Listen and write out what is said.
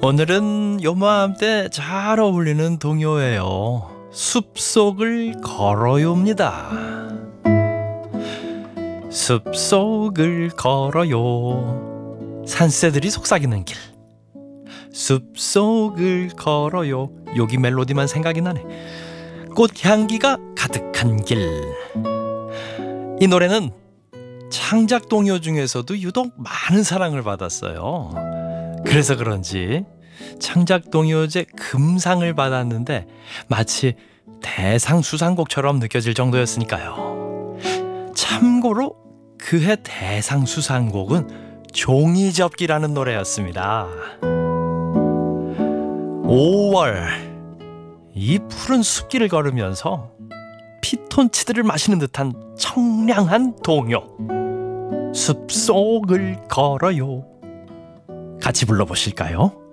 오늘은 요맘때 잘 어울리는 동요예요. 숲속을 걸어요입니다. 숲속을 걸어요. 산새들이 속삭이는 길. 숲속을 걸어요. 여기 멜로디만 생각이 나네. 꽃향기가 가득한 길. 이 노래는 창작 동요 중에서도 유독 많은 사랑을 받았어요. 그래서 그런지 창작 동요제 금상을 받았는데 마치 대상 수상곡처럼 느껴질 정도였으니까요. 참고로 그해 대상 수상곡은 종이접기라는 노래였습니다. 5월 이 푸른 숲길을 걸으면서 피톤치드를 마시는 듯한 청량한 동요. 숲속을 걸어요. 같이 불러보실까요?